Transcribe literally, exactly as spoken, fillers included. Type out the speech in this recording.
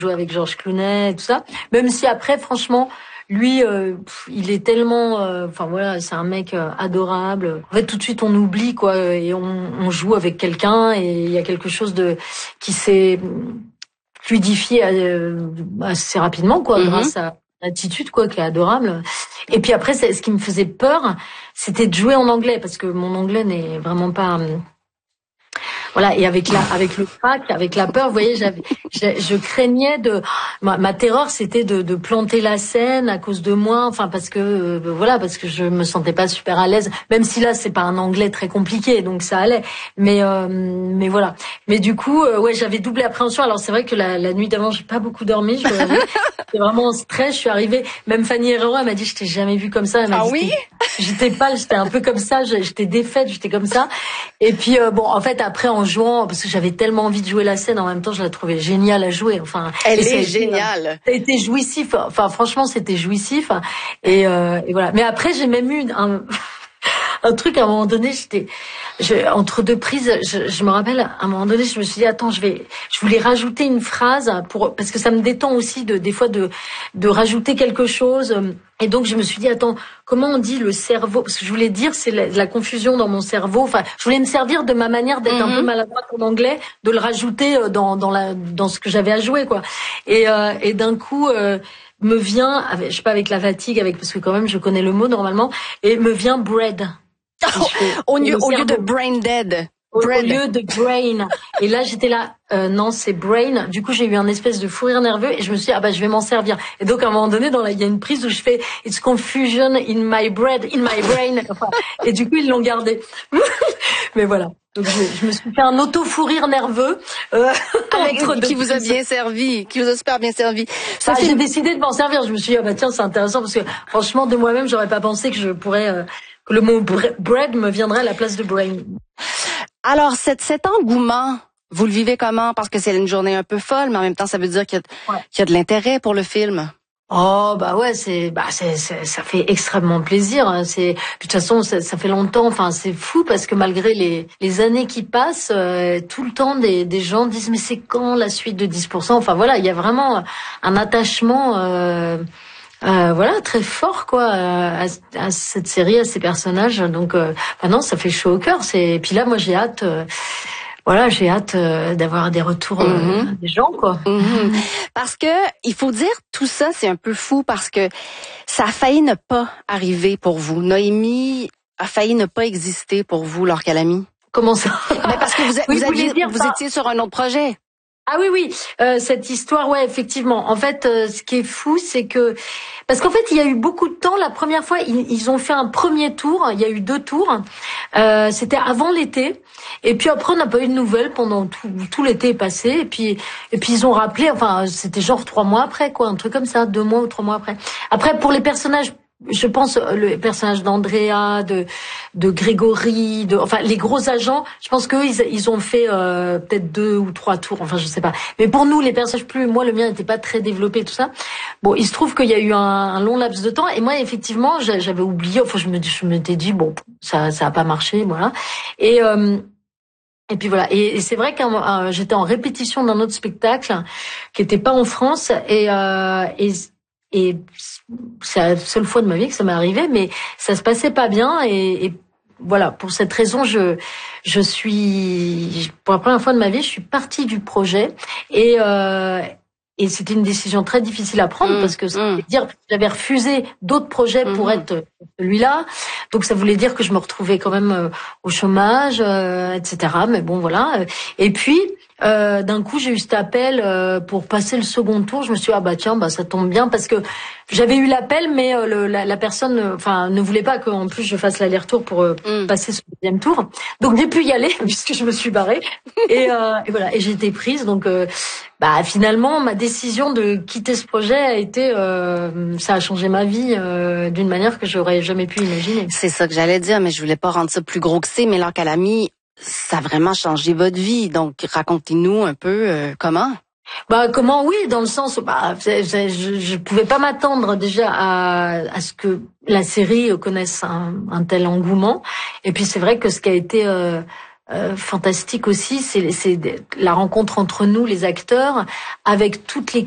jouer avec George Clooney et tout ça. Même si après, franchement, lui, euh, il est tellement, enfin euh, voilà, c'est un mec euh, adorable. En fait, tout de suite, on oublie quoi, et on, on joue avec quelqu'un, et il y a quelque chose de qui s'est fluidifié euh, assez rapidement, quoi, mm-hmm. grâce à l'attitude, quoi, qui est adorable. Et puis après, c'est, ce qui me faisait peur, c'était de jouer en anglais, parce que mon anglais n'est vraiment pas. Voilà, et avec la, avec le crack, avec la peur, vous voyez, j'avais, je, je craignais de, ma, ma terreur, c'était de, de planter la scène à cause de moi, enfin parce que, euh, voilà, parce que je me sentais pas super à l'aise, même si là c'est pas un anglais très compliqué, donc ça allait, mais, euh, mais voilà. Mais du coup, euh, ouais, j'avais double appréhension. Alors c'est vrai que la, la nuit d'avant, j'ai pas beaucoup dormi, je dois avouer. J'étais vraiment en stress. Je suis arrivée, même Fanny Herrero, elle m'a dit, je t'ai jamais vue comme ça. Elle m'a ah dit, oui? J'étais pâle, j'étais un peu comme ça, j'étais défaite, j'étais comme ça. Et puis euh, bon, en fait après en jouant, parce que j'avais tellement envie de jouer la scène, en même temps je la trouvais géniale à jouer. Enfin, elle est été, géniale. Ça a été jouissif. Enfin franchement c'était jouissif. Et, euh, et voilà. Mais après j'ai même eu un un truc à un moment donné, j'étais je, entre deux prises, je, je me rappelle à un moment donné, je me suis dit attends, je vais, je voulais rajouter une phrase pour parce que ça me détend aussi de des fois de de rajouter quelque chose. Et donc je me suis dit attends, comment on dit le cerveau, parce que je voulais dire c'est la, la confusion dans mon cerveau. Enfin, je voulais me servir de ma manière d'être mm-hmm. un peu maladroite en anglais, de le rajouter dans dans la dans ce que j'avais à jouer quoi. Et euh, et d'un coup euh, me vient, avec, je sais pas avec la fatigue, avec parce que quand même je connais le mot normalement, et me vient bread. Oh, au lieu, au lieu de brain dead. Au, au lieu de brain. Et là, j'étais là, euh, non, c'est brain. Du coup, j'ai eu un espèce de fou rire nerveux et je me suis dit, ah bah, je vais m'en servir. Et donc, à un moment donné, dans la, il y a une prise où je fais, it's confusion in my bread, in my brain. Enfin, et du coup, ils l'ont gardé. Mais voilà. Donc, je, je me suis fait un auto-fou rire nerveux. Euh, Avec, qui vous a bien servi, qui vous a super bien servi. Ça, ah, fait... J'ai décidé de m'en servir. Je me suis dit, ah bah, tiens, c'est intéressant parce que, franchement, de moi-même, j'aurais pas pensé que je pourrais, euh, que le mot bread me viendrait à la place de brain. Alors, cet, cet engouement, vous le vivez comment? Parce que c'est une journée un peu folle, mais en même temps, ça veut dire qu'il y a, ouais. qu'il y a de l'intérêt pour le film. Oh bah ouais, c'est bah c'est, c'est ça fait extrêmement plaisir. Hein. C'est de toute façon ça, ça fait longtemps. Enfin c'est fou parce que malgré les les années qui passent, euh, tout le temps des des gens disent mais c'est quand la suite de dix pour cent. Enfin voilà, il y a vraiment un attachement. Euh, Euh, voilà, très fort quoi à, à cette série, à ces personnages. Donc, euh, bah non, ça fait chaud au cœur. C'est, et puis là, moi, j'ai hâte. Euh, voilà, j'ai hâte euh, d'avoir des retours euh, mm-hmm. des gens quoi. Mm-hmm. Parce que il faut dire tout ça, c'est un peu fou parce que ça a failli ne pas arriver pour vous. Noémie a failli ne pas exister pour vous, Laure Calamy. Comment ça? Mais parce que vous, oui, vous, aviez, vous étiez sur un autre projet. Ah oui oui, euh, cette histoire, ouais, effectivement. En fait, euh, ce qui est fou, c'est que parce qu'en fait, il y a eu beaucoup de temps. La première fois, ils, ils ont fait un premier tour. Il y a eu deux tours. Euh, c'était avant l'été. Et puis après, on n'a pas eu de nouvelles pendant tout, tout l'été est passé. Et puis et puis ils ont rappelé. Enfin, c'était genre trois mois après, quoi, un truc comme ça, deux mois ou trois mois après. Après, pour les personnages. Je pense le personnage d'Andrea, de de Grégory, de enfin les gros agents. Je pense qu'eux ils, ils ont fait euh, peut-être deux ou trois tours. Enfin je sais pas. Mais pour nous les personnages plus, moi le mien n'était pas très développé tout ça. Bon il se trouve qu'il y a eu un, un long laps de temps et moi effectivement j'avais oublié. Enfin je me je m'étais dit bon ça ça a pas marché voilà. Et euh, Et puis voilà. Et, et c'est vrai que euh, j'étais en répétition d'un autre spectacle qui était pas en France et euh, et Et c'est la seule fois de ma vie que ça m'est arrivé, mais ça se passait pas bien. Et, et voilà, pour cette raison, je je suis pour la première fois de ma vie, je suis partie du projet. Et euh, et c'était une décision très difficile à prendre mmh, parce que ça mmh. voulait dire que j'avais refusé d'autres projets pour mmh. être celui-là. Donc ça voulait dire que je me retrouvais quand même euh, au chômage, euh, et cetera. Mais bon, voilà. Et puis euh, d'un coup, j'ai eu cet appel euh, pour passer le second tour. Je me suis dit, ah bah tiens, bah ça tombe bien parce que j'avais eu l'appel, mais euh, le, la, la personne, enfin, ne voulait pas qu'en plus je fasse l'aller-retour pour euh, mmh. passer ce deuxième tour. Donc j'ai pu y aller puisque je me suis barrée. Et, euh, et voilà, et j'ai été prise. Donc euh, bah finalement, ma décision de quitter ce projet a été, euh, ça a changé ma vie euh, d'une manière que j'aurais jamais pu imaginer. C'est ça que j'allais dire, mais je voulais pas rendre ça plus gros que c'est. Mais Laure Calamy, ça a vraiment changé votre vie. Donc racontez-nous un peu euh, comment. Bah comment oui, dans le sens bah c'est, c'est, je, je pouvais pas m'attendre déjà à, à ce que la série connaisse un, un tel engouement. Et puis c'est vrai que ce qui a été euh, euh, fantastique aussi, c'est, c'est la rencontre entre nous, les acteurs, avec toutes les